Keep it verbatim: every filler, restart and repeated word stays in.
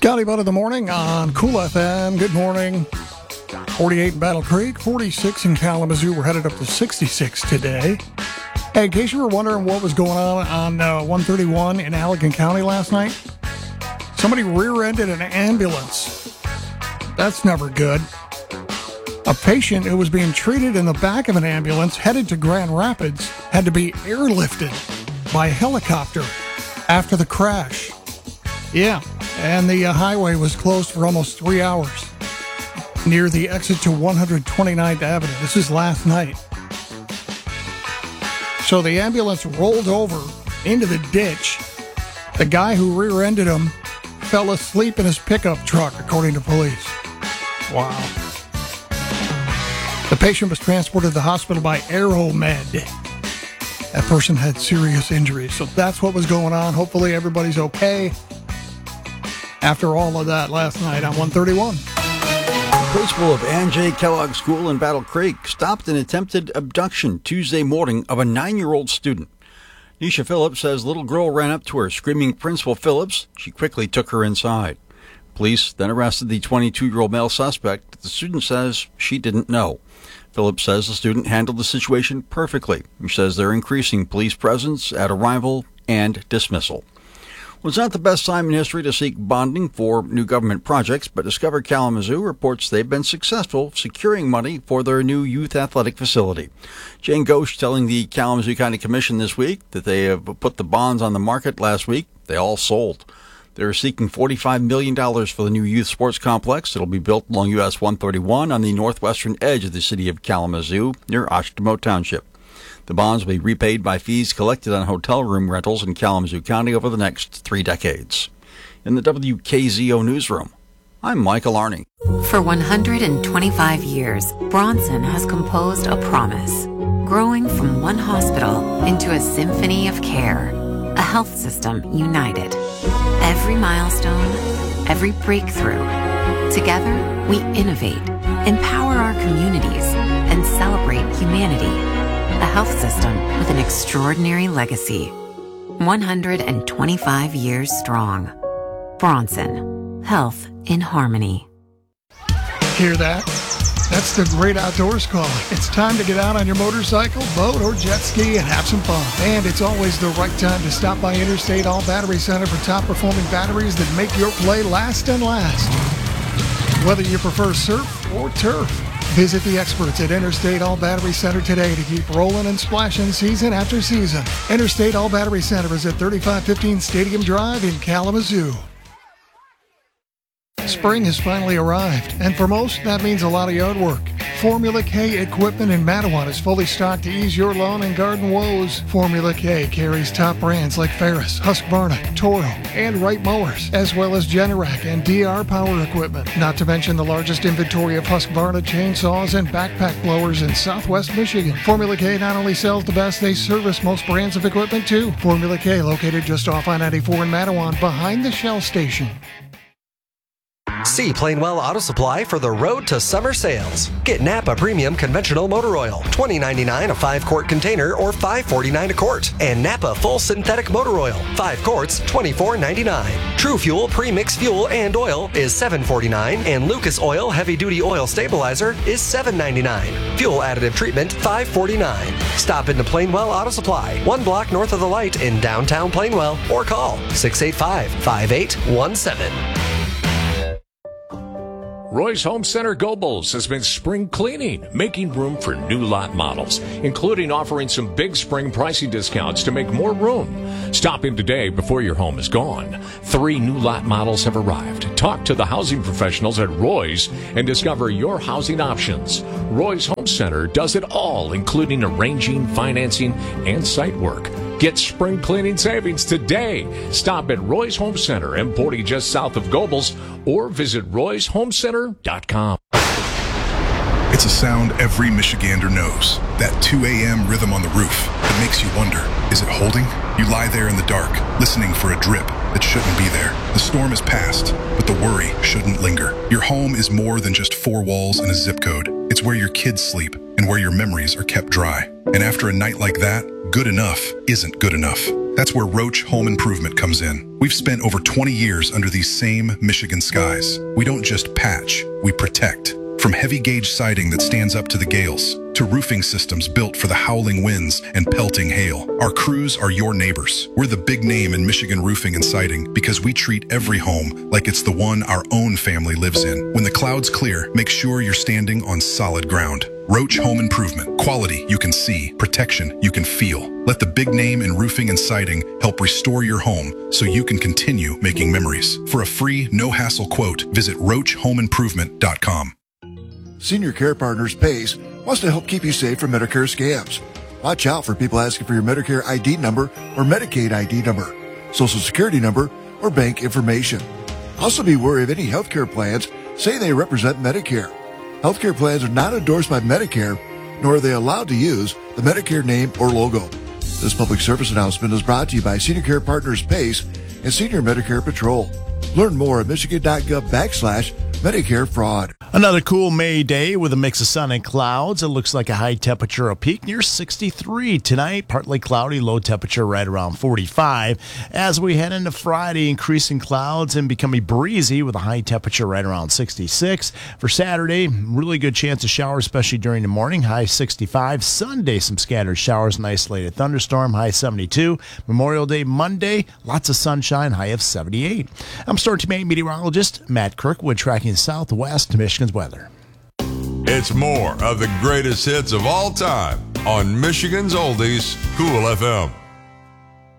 Scotty Butt of the morning on Cool F M. Good morning. forty-eight in Battle Creek, forty-six in Kalamazoo. We're headed up to sixty-six today. Hey, in case you were wondering what was going on on uh, one thirty-one in Allegan County last night, somebody rear-ended an ambulance. That's never good. A patient who was being treated in the back of an ambulance headed to Grand Rapids had to be airlifted by helicopter after the crash. Yeah, and the uh, highway was closed for almost three hours near the exit to one twenty-ninth Avenue. This is last night. So the ambulance rolled over into the ditch. The guy who rear-ended him fell asleep in his pickup truck, according to police. Wow. The patient was transported to the hospital by Aeromed. That person had serious injuries. So that's what was going on. Hopefully everybody's okay after all of that last night on one thirty-one. Principal of Ann J. Kellogg School in Battle Creek stopped an attempted abduction Tuesday morning of a nine-year-old student. Nisha Phillips says little girl ran up to her screaming Principal Phillips. She quickly took her inside. Police then arrested the twenty-two-year-old male suspect. The student says she didn't know. Phillips says the student handled the situation perfectly. He says they're increasing police presence at arrival and dismissal. Well, it's not the best time in history to seek bonding for new government projects, but Discover Kalamazoo reports they've been successful securing money for their new youth athletic facility. Jane Ghosh telling the Kalamazoo County Commission this week that they have put the bonds on the market last week. They all sold. They're seeking forty-five million dollars for the new youth sports complex. It'll be built along U S one thirty-one on the northwestern edge of the city of Kalamazoo near Oshtemo Township. The bonds will be repaid by fees collected on hotel room rentals in Kalamazoo County over the next three decades. In the W K Z O newsroom, I'm Michael Arning. For one hundred twenty-five years, Bronson has composed a promise, growing from one hospital into a symphony of care, a health system united. Every milestone, every breakthrough. Together, we innovate, empower our communities, and celebrate humanity. A health system with an extraordinary legacy. one hundred twenty-five years strong. Bronson. Health in harmony. Hear that? That's the Great Outdoors calling. It's time to get out on your motorcycle, boat, or jet ski and have some fun. And it's always the right time to stop by Interstate All Battery Center for top-performing batteries that make your play last and last. Whether you prefer surf or turf, visit the experts at Interstate All Battery Center today to keep rolling and splashing season after season. Interstate All Battery Center is at thirty-five fifteen Stadium Drive in Kalamazoo. Spring has finally arrived, and for most, that means a lot of yard work. Formula K equipment in Mattawan is fully stocked to ease your lawn and garden woes. Formula K carries top brands like Ferris, Husqvarna, Toro, and Wright mowers, as well as Generac and D R power equipment. Not to mention the largest inventory of Husqvarna chainsaws and backpack blowers in Southwest Michigan. Formula K not only sells the best, they service most brands of equipment too. Formula K located just off I ninety-four in Mattawan, behind the Shell station. See Plainwell Auto Supply for the road to summer sales. Get Napa Premium Conventional Motor Oil, twenty ninety-nine a five-quart container or five forty-nine a quart. And Napa Full Synthetic Motor Oil, five quarts, twenty-four ninety-nine. True Fuel Premix Fuel and Oil is seven forty-nine, and Lucas Oil Heavy Duty Oil Stabilizer is seven ninety-nine. Fuel Additive Treatment, five forty-nine. Stop into Plainwell Auto Supply, one block north of the light in downtown Plainwell, or call six eight five, five eight one seven. Roy's Home Center Gobles has been spring cleaning, making room for new lot models, including offering some big spring pricing discounts to make more room. Stop in today before your home is gone. Three new lot models have arrived. Talk to the housing professionals at Roy's and discover your housing options. Roy's Home Center does it all, including arranging, financing, and site work. Get spring cleaning savings today. Stop at Roy's Home Center, M forty just south of Gobles, or visit roys home center dot com. It's a sound every Michigander knows. That two a.m. rhythm on the roof that makes you wonder, is it holding? You lie there in the dark, listening for a drip that shouldn't be there. The storm is past, but the worry shouldn't linger. Your home is more than just four walls and a zip code. It's where your kids sleep and where your memories are kept dry. And after a night like that, good enough isn't good enough. That's where Roach Home Improvement comes in. We've spent over twenty years under these same Michigan skies. We don't just patch, we protect. From heavy gauge siding that stands up to the gales, to roofing systems built for the howling winds and pelting hail, our crews are your neighbors. We're the big name in Michigan roofing and siding because we treat every home like it's the one our own family lives in. When the clouds clear, make sure you're standing on solid ground. Roach Home Improvement. Quality you can see, protection you can feel. Let the big name in roofing and siding help restore your home so you can continue making memories. For a free, no-hassle quote, visit roach home improvement dot com. Senior Care Partners PACE wants to help keep you safe from Medicare scams. Watch out for people asking for your Medicare I D number or Medicaid I D number, Social Security number, or bank information. Also be wary of any healthcare plans saying they represent Medicare. Healthcare plans are not endorsed by Medicare, nor are they allowed to use the Medicare name or logo. This public service announcement is brought to you by Senior Care Partners PACE and Senior Medicare Patrol. Learn more at michigan.gov backslash Medicare fraud. Another cool May day with a mix of sun and clouds. It looks like a high temperature will peak near sixty-three tonight. Partly cloudy, low temperature right around forty-five. As we head into Friday, increasing clouds and becoming breezy with a high temperature right around sixty-six. For Saturday, really good chance of showers, especially during the morning. High sixty-five. Sunday, some scattered showers and isolated thunderstorm. High seventy-two. Memorial Day Monday, lots of sunshine. High of seventy-eight. I'm Storm Team eight meteorologist Matt Kirkwood tracking Southwest Michigan's weather. It's more of the greatest hits of all time on Michigan's Oldies, Cool F M.